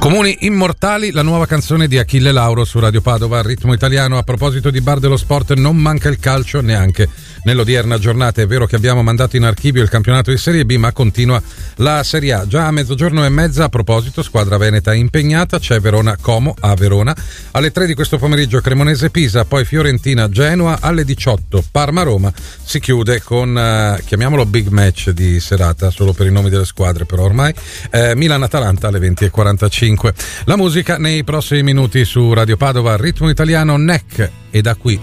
Comuni immortali, la nuova canzone di Achille Lauro su Radio Padova, ritmo italiano. A proposito di bar dello sport, non manca il calcio neanche nell'odierna giornata. È vero che abbiamo mandato in archivio il campionato di Serie B, ma continua la Serie A. Già a 12:30, a proposito, squadra veneta impegnata, c'è Verona-Como a Verona. Alle 3 di questo pomeriggio Cremonese-Pisa, poi Fiorentina-Genoa, alle 18 Parma-Roma. Si chiude con, chiamiamolo big match di serata, solo per i nomi delle squadre però ormai, Milan-Atalanta alle 20:45. La musica nei prossimi minuti su Radio Padova, ritmo italiano, NEC, e da qui